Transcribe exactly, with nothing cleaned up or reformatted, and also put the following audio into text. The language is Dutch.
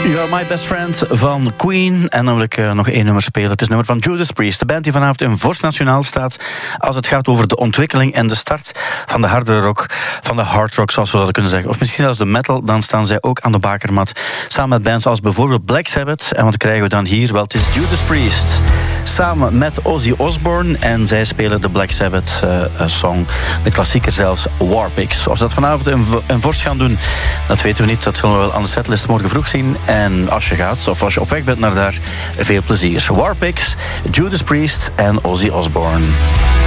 You're My Best Friend van Queen. En dan wil ik uh, nog één nummer spelen. Het is een nummer van Judas Priest. De band die vanavond in Vorst Nationaal staat als het gaat over de ontwikkeling en de start van de harde rock, van de hard rock, zoals we zouden kunnen zeggen. Of misschien zelfs de metal. Dan staan zij ook aan de bakermat. Samen met bands als bijvoorbeeld Black Sabbath. En wat krijgen we dan hier? Wel, het is Judas Priest. Samen met Ozzy Osbourne. En zij spelen de Black Sabbath uh, song. De klassieker zelfs, Warpix. Of ze dat vanavond in, in Vorst gaan doen, dat weten we niet. Dat zullen we wel aan de setlist morgen vroeg zien. En als je gaat, of als je op weg bent naar daar, veel plezier. Warpix, Judas Priest en Ozzy Osbourne.